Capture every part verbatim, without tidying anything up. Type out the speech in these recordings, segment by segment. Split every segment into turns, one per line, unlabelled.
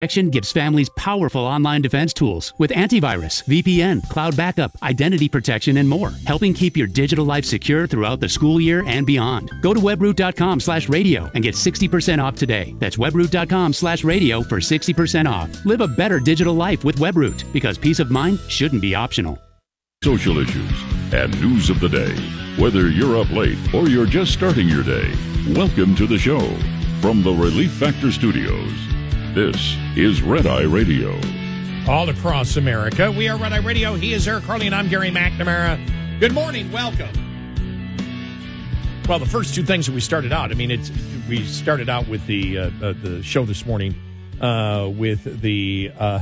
Protection gives families powerful online defense tools with antivirus, V P N, cloud backup, identity protection, and more, helping keep your digital life secure throughout the school year and beyond. Go to webroot.com slash radio and get sixty percent off today. That's webroot.com slash radio for sixty percent off. Live a better digital life with Webroot, because peace of mind shouldn't be optional.
Social issues and news of the day. Whether you're up late or you're just starting your day, welcome to the show. From the Relief Factor Studios, this is Red Eye Radio.
All across America, we are Red Eye Radio. He is Eric Carly, and I'm Gary McNamara. Good morning. Welcome. Well, the first two things that we started out, I mean, it's we started out with the uh, uh, the show this morning uh, with the uh,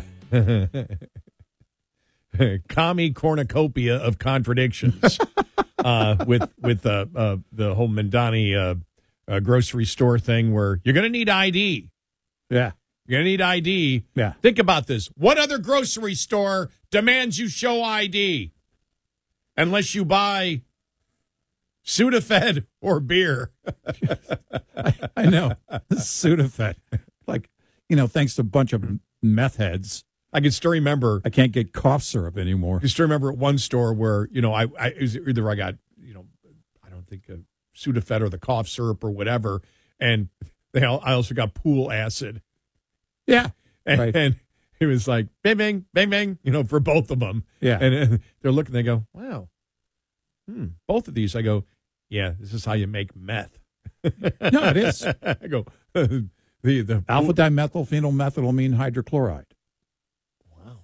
commie cornucopia of contradictions uh, with with uh, uh, the whole Mamdani uh, uh, grocery store thing, where you're going to need I D.
Yeah.
You're going to need I D.
Yeah.
Think about this. What other grocery store demands you show I D? Unless you buy Sudafed or beer.
I, I know. Sudafed. Like, you know, thanks to a bunch of meth heads,
I can still remember.
I can't get cough syrup anymore.
I can still remember at one store where, you know, I, I it was either I got, you know, I don't think a Sudafed or the cough syrup or whatever. And they all, I also got pool acid.
Yeah.
And,
right.
and it was like, bang, bang, bang, bang, you know, for both of them.
Yeah.
And, and they're looking, they go, wow, hmm, both of these. I go, yeah, this is how you make meth.
No, it is.
I go, the, the
alpha dimethylphenylmethylamine hydrochloride.
Wow. wow.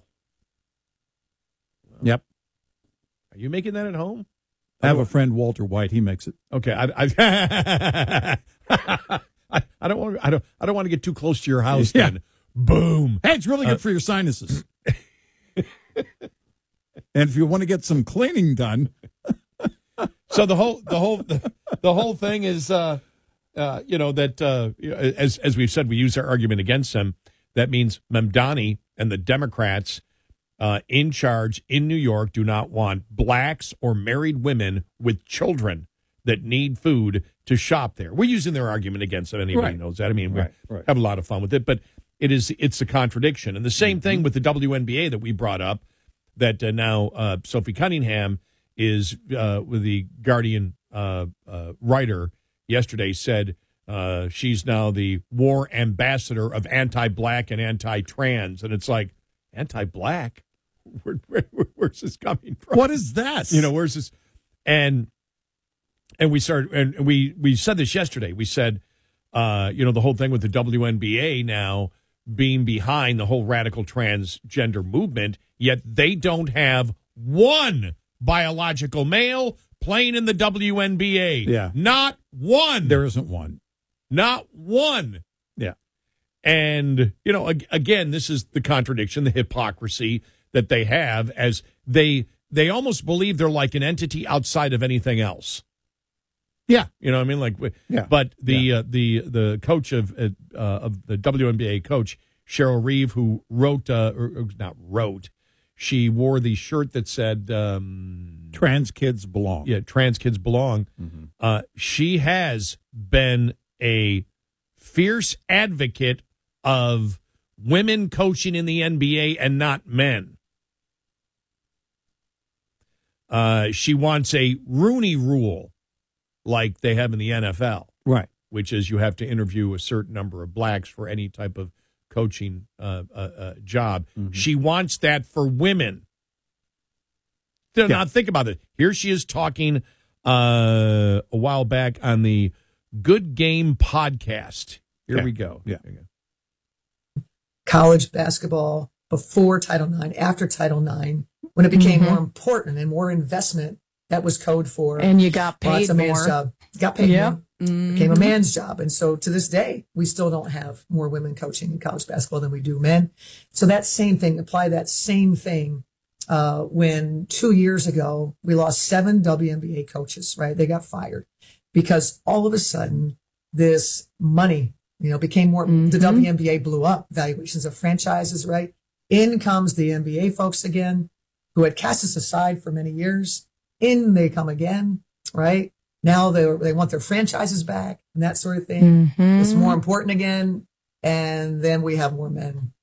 Yep.
Are you making that at home?
I have a friend, Walter White. He makes it.
Okay. I, I, I, I don't want. I don't. I don't want to get too close to your house.
Yeah.
Then, boom.
Hey, it's really good uh, for your sinuses. And if you want to get some cleaning done,
so the whole, the whole, the, the whole thing is, uh, uh, you know, that uh, as as we've said, we use our argument against them. That means Mamdani and the Democrats uh, in charge in New York do not want blacks or married women with children that need food to shop there. We're using their argument against it. Anybody
right.
knows that. I mean, we
right, right.
have a lot of fun with it, but it is it's a contradiction. And the same mm-hmm. thing with the W N B A that we brought up, that uh, now uh, Sophie Cunningham is uh, with the Guardian uh, uh, writer yesterday said uh, she's now the war ambassador of anti-black and anti-trans. And it's like, anti-black? Where, where, where's this coming from?
What is that?
You know, where's this? And And we started, and we, we said this yesterday. We said, uh, you know, the whole thing with the W N B A now being behind the whole radical transgender movement, yet they don't have one biological male playing in the W N B A.
Yeah.
Not one.
There isn't one.
Not one.
Yeah.
And, you know, again, this is the contradiction, the hypocrisy that they have, as they they almost believe they're like an entity outside of anything else.
Yeah,
you know what I mean. Like,
yeah.
But the
yeah.
uh, the the coach of uh, of the W N B A coach, Cheryl Reeve, who wrote uh, or, or not wrote, she wore the shirt that said um,
"Trans kids belong."
Yeah, trans kids belong. Mm-hmm. Uh, she has been a fierce advocate of women coaching in the N B A and not men. Uh, she wants a Rooney Rule, like they have in the N F L,
right?
Which is you have to interview a certain number of blacks for any type of coaching uh, uh, uh, job. Mm-hmm. She wants that for women. Yeah. Now think about it. Here she is talking uh, a while back on the Good Game podcast. Here
yeah.
we go.
Yeah.
College basketball before Title nine, after Title nine, when it became mm-hmm. more important and more investment. That was code for.
And you got paid
well, it's a man's
more.
job. Got paid
yep.
more.
Mm-hmm.
Became a man's job. And so to this day, we still don't have more women coaching in college basketball than we do men. So that same thing, apply that same thing uh, when two years ago, we lost seven W N B A coaches, right? They got fired because all of a sudden this money, you know, became more, mm-hmm. the W N B A blew up, valuations of franchises, right? In comes the N B A folks again, who had cast us aside for many years. In they come again, right? Now they they want their franchises back and that sort of thing. Mm-hmm. It's more important again. And then we have more men